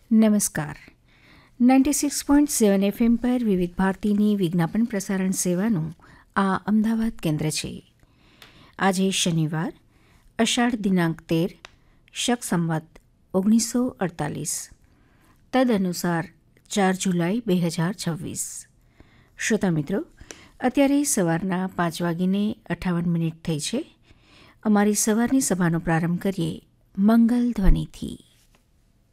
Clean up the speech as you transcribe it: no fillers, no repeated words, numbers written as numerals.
નમસ્કાર. 96.7 FM પર વિવિધ ભારતીની વિજ્ઞાપન પ્રસારણ સેવાનું આ અમદાવાદ કેન્દ્ર છે. આજે શનિવાર, અષાઢ દિનાંક 13, શક સંવત 1948, તદનુસાર 4 જુલાઈ 2026. શ્રોતા મિત્રો, અત્યારે સવારના 5:58 થઈ છે. અમારી સવારની સભાનો પ્રારંભ કરીએ મંગલ ધ્વનિથી.